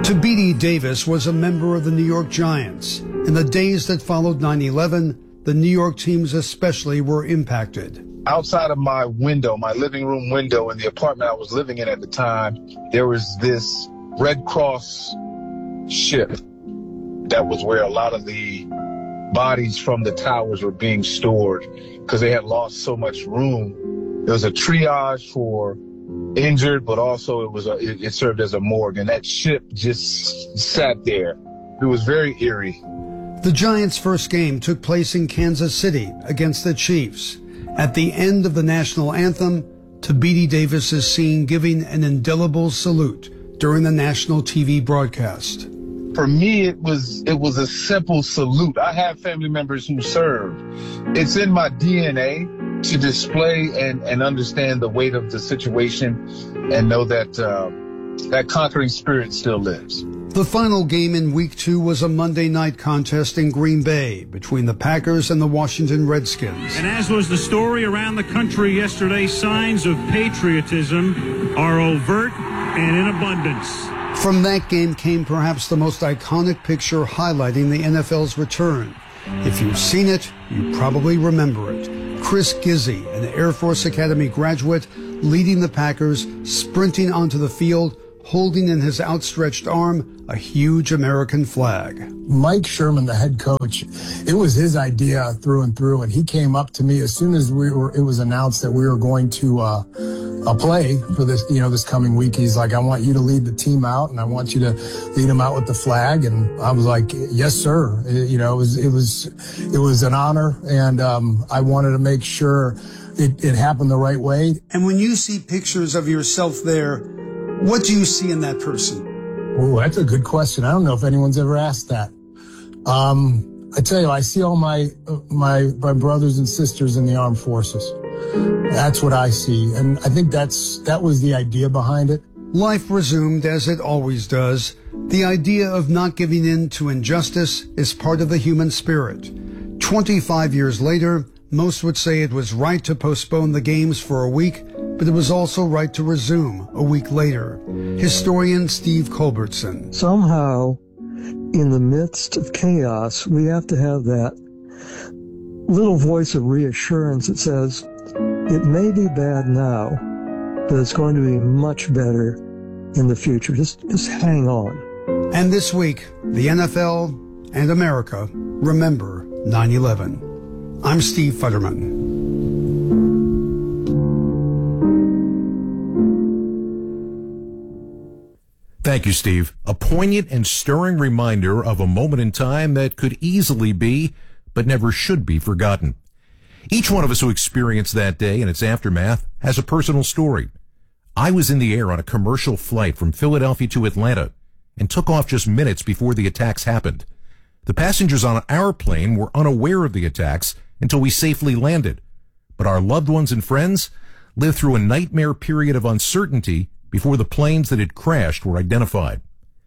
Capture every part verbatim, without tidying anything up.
Tabidi Davis was a member of the New York Giants. In the days that followed nine eleven, the New York teams especially were impacted. Outside of my window, my living room window in the apartment I was living in at the time, there was this Red Cross ship that was where a lot of the bodies from the towers were being stored because they had lost so much room. There was a triage for injured, but also it was a, it, it served as a morgue, and that ship just sat there. It was very eerie. The Giants' first game took place in Kansas City against the Chiefs. At the end of the national anthem, Tabidi Davis is seen giving an indelible salute during the national T V broadcast. For me, it was it was a simple salute. I have family members who served. It's in my D N A to display and, and understand the weight of the situation and know that uh, that conquering spirit still lives. The final game in week two was a Monday night contest in Green Bay between the Packers and the Washington Redskins. And as was the story around the country yesterday, signs of patriotism are overt and in abundance. From that game came perhaps the most iconic picture highlighting the N F L's return. If you've seen it, you probably remember it. Chris Gizzi, an Air Force Academy graduate, leading the Packers, sprinting onto the field, holding in his outstretched arm a huge American flag. Mike Sherman, the head coach, it was his idea through and through, and he came up to me as soon as we were, it was announced that we were going to uh, uh, play for this, you know, this coming week. He's like, I want you to lead the team out, and I want you to lead them out with the flag. And I was like, yes, sir. It, you know, it was, it was, it was an honor, and um, I wanted to make sure it, it happened the right way. And when you see pictures of yourself there, what do you see in that person? Oh, that's a good question. I don't know if anyone's ever asked that. Um, I tell you, I see all my, uh, my, my brothers and sisters in the armed forces. That's what I see. And I think that's, that was the idea behind it. Life resumed as it always does. The idea of not giving in to injustice is part of the human spirit. twenty-five years later, most would say it was right to postpone the games for a week, but it was also right to resume a week later. Historian Steve Culbertson. Somehow, in the midst of chaos, we have to have that little voice of reassurance that says, it may be bad now, but it's going to be much better in the future. Just, just hang on. And this week, the N F L and America remember nine eleven. I'm Steve Futterman. Thank you, Steve. A poignant and stirring reminder of a moment in time that could easily be, but never should be, forgotten. Each one of us who experienced that day and its aftermath has a personal story. I was in the air on a commercial flight from Philadelphia to Atlanta and took off just minutes before the attacks happened. The passengers on our plane were unaware of the attacks until we safely landed. But our loved ones and friends lived through a nightmare period of uncertainty before the planes that had crashed were identified.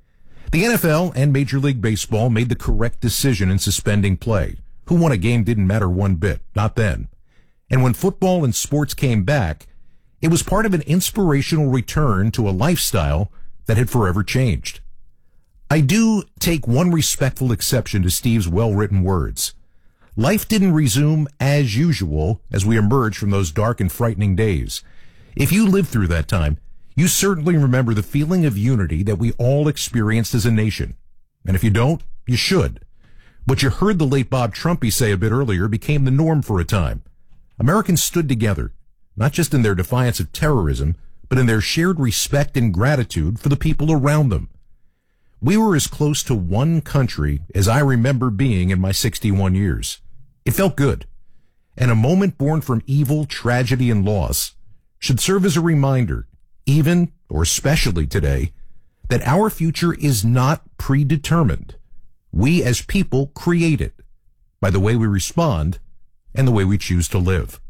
The N F L and Major League Baseball made the correct decision in suspending play. Who won a game didn't matter one bit, not then. And when football and sports came back, it was part of an inspirational return to a lifestyle that had forever changed. I do take one respectful exception to Steve's well-written words. Life didn't resume as usual as we emerged from those dark and frightening days. If you lived through that time, you certainly remember the feeling of unity that we all experienced as a nation. And if you don't, you should. What you heard the late Bob Trumpy say a bit earlier became the norm for a time. Americans stood together, not just in their defiance of terrorism, but in their shared respect and gratitude for the people around them. We were as close to one country as I remember being in my sixty-one years. It felt good. And a moment born from evil, tragedy, and loss should serve as a reminder, even or especially today, that our future is not predetermined. We as people create it by the way we respond and the way we choose to live.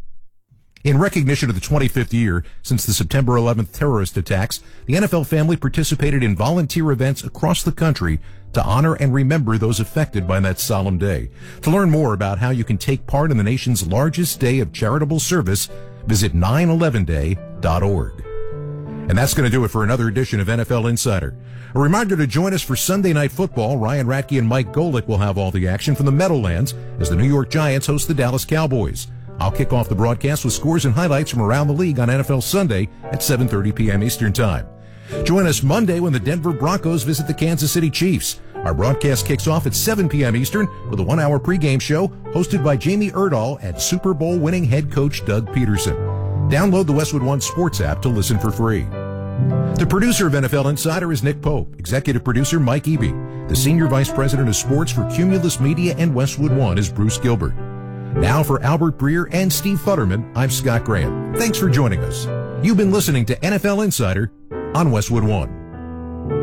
In recognition of the twenty-fifth year since the September eleventh terrorist attacks, the N F L family participated in volunteer events across the country to honor and remember those affected by that solemn day. To learn more about how you can take part in the nation's largest day of charitable service, visit nine eleven day dot org. And that's going to do it for another edition of N F L Insider. A reminder to join us for Sunday Night Football. Ryan Ratke and Mike Golick will have all the action from the Meadowlands as the New York Giants host the Dallas Cowboys. I'll kick off the broadcast with scores and highlights from around the league on N F L Sunday at seven thirty p.m. Eastern Time. Join us Monday when the Denver Broncos visit the Kansas City Chiefs. Our broadcast kicks off at seven p.m. Eastern with a one-hour pregame show hosted by Jamie Erdahl and Super Bowl winning head coach Doug Peterson. Download the Westwood One Sports app to listen for free. The producer of N F L Insider is Nick Pope, executive producer Mike Eby. The senior vice president of sports for Cumulus Media and Westwood One is Bruce Gilbert. Now for Albert Breer and Steve Futterman, I'm Scott Graham. Thanks for joining us. You've been listening to N F L Insider on Westwood One.